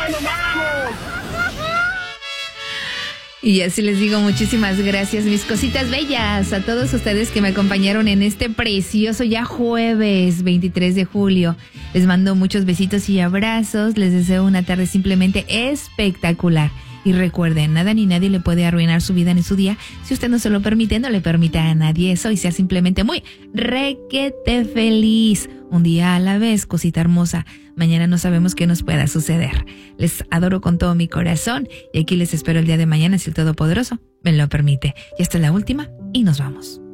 Y así les digo, muchísimas gracias, mis cositas bellas, a todos ustedes que me acompañaron en este precioso ya jueves 23 de julio. Les mando muchos besitos y abrazos, les deseo una tarde simplemente espectacular. Y recuerden, nada ni nadie le puede arruinar su vida ni su día. Si usted no se lo permite, no le permita a nadie eso y sea simplemente muy requete feliz. Un día a la vez, cosita hermosa. Mañana no sabemos qué nos pueda suceder. Les adoro con todo mi corazón y aquí les espero el día de mañana si el Todopoderoso me lo permite. Y esta es la última y nos vamos.